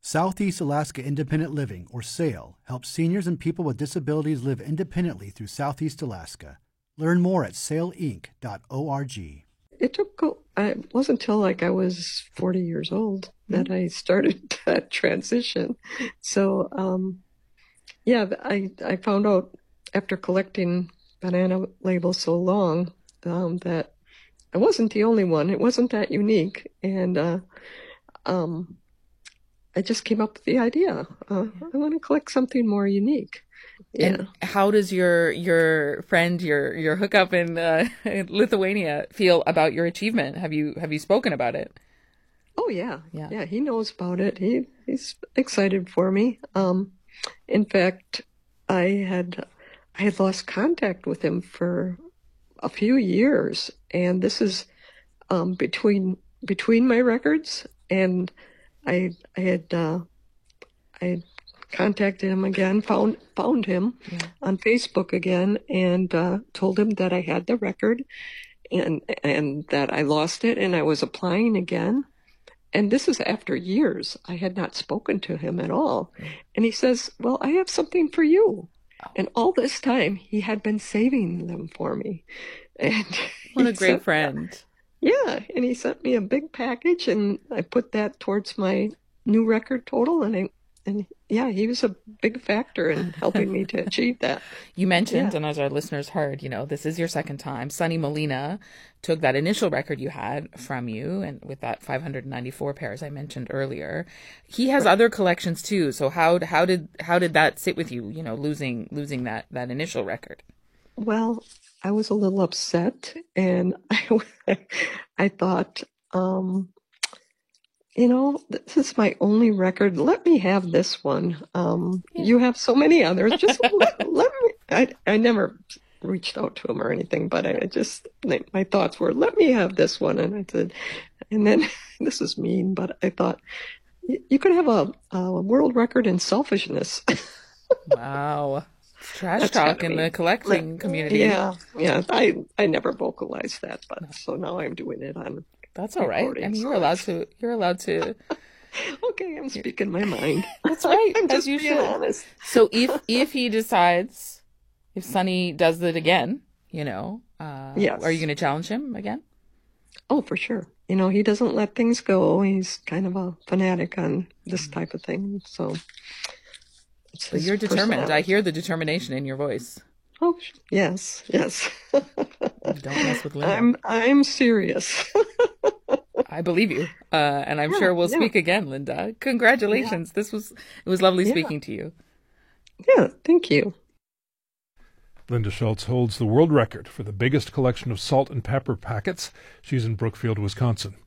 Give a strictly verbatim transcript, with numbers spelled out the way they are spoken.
Southeast Alaska Independent Living, or SAIL, helps seniors and people with disabilities live independently through Southeast Alaska. Learn more at sail inc dot org. It took, it wasn't until like I was forty years old that I started that transition. So, um, yeah, I, I found out after collecting banana labels so long um, that I wasn't the only one. It wasn't that unique. And uh, um, I just came up with the idea. Uh, I want to collect something more unique. Yeah. And how does your your friend, your your hookup in, uh, in Lithuania feel about your achievement? Have you have you spoken about it? Oh yeah, yeah, yeah. He knows about it. He he's excited for me. Um, in fact, I had I had lost contact with him for a few years, and this is um, between between my records, and I I had uh, I. Had contacted him again, found found him yeah. on Facebook again, and uh, told him that I had the record and and that I lost it and I was applying again. And this is after years. I had not spoken to him at all. And he says, well, I have something for you. And all this time, he had been saving them for me. And what a great friend. Yeah, and he sent me a big package, and I put that towards my new record total, and I And yeah, he was a big factor in helping me to achieve that. You mentioned, yeah. and as our listeners heard, you know, this is your second time. Sonny Molina took that initial record you had from you, and with that five hundred ninety-four pairs I mentioned earlier, he has right. other collections too. So how how did how did that sit with you? You know, losing losing that that initial record. Well, I was a little upset, and I I thought. Um, You know, this is my only record. Let me have this one. Um, yeah. You have so many others. Just let, let me. I, I never reached out to him or anything, but I just, my thoughts were, let me have this one. And I said, and then, this is mean, but I thought, you could have a, a world record in selfishness. Wow. Trash That's talk in the collecting like, community. Yeah, yeah. I, I never vocalized that, but so now I'm doing it on. That's all right. I mean, you're allowed to. You're allowed to. Okay, I'm speaking my mind. That's right. I'm as just you being should. honest. So if if he decides, if Sonny does it again, you know, uh, yes. are you going to challenge him again? Oh, for sure. You know, he doesn't let things go. He's kind of a fanatic on this type of thing. So, it's but you're determined. I hear the determination in your voice. Oh, yes, yes. Don't mess with Linda. I'm I'm serious. I believe you, uh, and I'm yeah, sure we'll yeah. speak again, Linda. Congratulations! Yeah. This was it was lovely yeah. speaking to you. Yeah, thank you. Linda Schultz holds the world record for the biggest collection of salt and pepper packets. She's in Brookfield, Wisconsin.